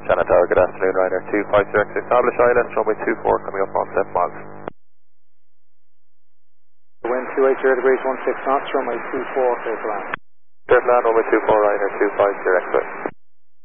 Shannon Tower, good afternoon, Ryanair 250 establish island, runway 24 coming up on 7 miles. Wind 280 degrees 16 knots, runway 24, clear to land. Clear to land, runway 24, Ryanair 250 exit.